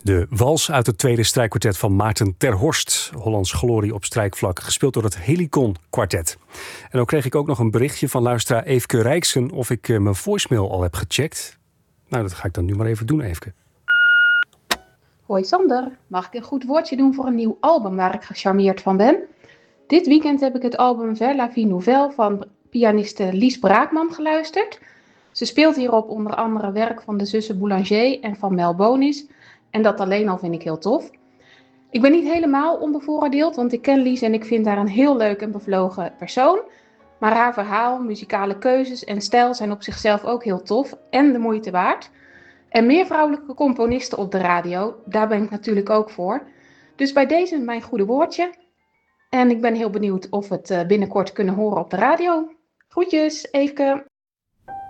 De wals uit het tweede strijkkwartet van Maarten ter Horst. Hollands glorie op strijkvlak, gespeeld door het Helicon Quartet. En dan kreeg ik ook nog een berichtje van luisteraar Eefke Rijksen of ik mijn voicemail al heb gecheckt. Nou, dat ga ik dan nu maar even doen, Eefke. Hoi Sander, mag ik een goed woordje doen voor een nieuw album waar ik gecharmeerd van ben? Dit weekend heb ik het album Vers la vie nouvelle van pianiste Lies Braakman geluisterd. Ze speelt hierop onder andere werk van de zussen Boulanger en van Mel Bonis. En dat alleen al vind ik heel tof. Ik ben niet helemaal onbevooroordeeld, want ik ken Lies en ik vind haar een heel leuk en bevlogen persoon. Maar haar verhaal, muzikale keuzes en stijl zijn op zichzelf ook heel tof en de moeite waard. En meer vrouwelijke componisten op de radio, daar ben ik natuurlijk ook voor. Dus bij deze mijn goede woordje. En ik ben heel benieuwd of we het binnenkort kunnen horen op de radio. Groetjes, Eefke.